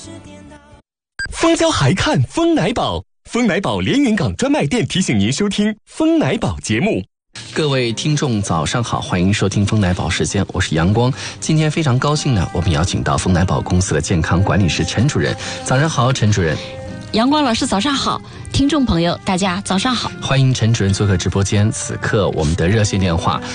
蜂胶还看蜂奶宝，蜂奶宝连云港专卖店提醒您收听蜂奶宝节目。 各位听众早上好，欢迎收听蜂奶宝时间，我是阳光。今天非常高兴呢，我们邀请到蜂奶宝公司的健康管理师陈主任。早上好，陈主任。 阳光老师早上好，听众朋友大家早上好， 欢迎陈主任做客直播间。此刻我们的热线电话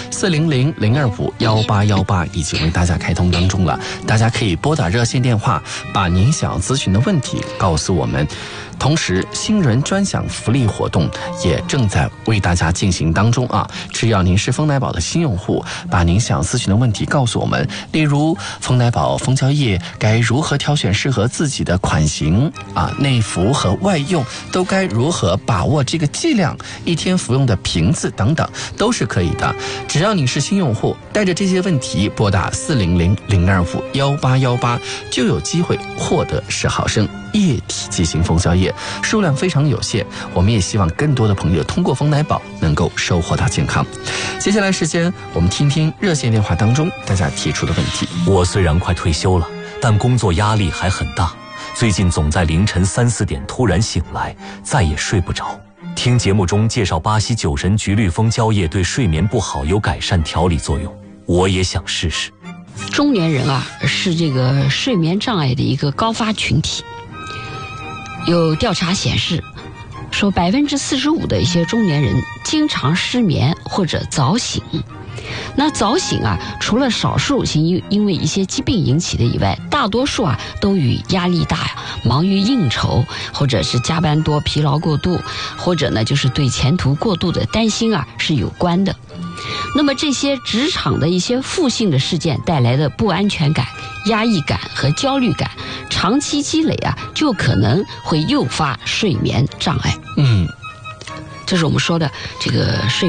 400-025-1818已经为大家开通当中了，大家可以拨打热线电话，把您想要咨询的问题告诉我们。同时新人专享福利活动也正在为大家进行当中啊！只要您是蜂奶宝的新用户，把您想咨询的问题告诉我们，例如蜂奶宝蜂胶液该如何挑选适合自己的款型啊，内服和外用都该如何把握这个剂量，一天服用的瓶子等等都是可以的。只要你是新用户，带着这些问题拨打400-025-1818，就有机会获得10毫升液体剂型蜂胶液，数量非常有限，我们也希望更多的朋友通过蜂奶宝能够收获到健康。接下来时间我们听听热线电话当中大家提出的问题。 我虽然快退休了，但工作压力还很大，最近总在凌晨3、4点突然醒来，再也睡不着。听节目中介绍巴西9神菊绿蜂胶液对睡眠不好有改善调理作用，我也想试试。 中年人啊是这个睡眠障碍的一个高发群体。有调查显示，说45%的一些中年人经常失眠或者早醒。那早醒啊，除了少数因为一些疾病引起的以外，大多数啊都与压力大呀、忙于应酬，或者是加班多、疲劳过度，或者呢就是对前途过度的担心啊是有关的。那么这些职场的一些负性的事件带来的不安全感、压抑感和焦虑感，长期积累啊，就可能会诱发睡眠障碍。这是我们说的这个睡